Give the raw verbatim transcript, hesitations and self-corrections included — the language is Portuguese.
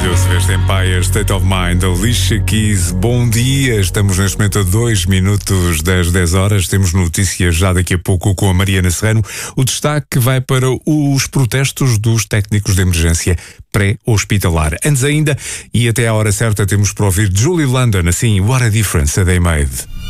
Maravilhoso este Empire State of Mind, Alicia Keys. Bom dia, estamos neste momento a dois minutos das dez horas. Temos notícias já daqui a pouco com a Mariana Serrano. O destaque vai para os protestos dos técnicos de emergência pré-hospitalar. Antes ainda, e até à hora certa, temos para ouvir Julie London, assim, What a Difference They Made.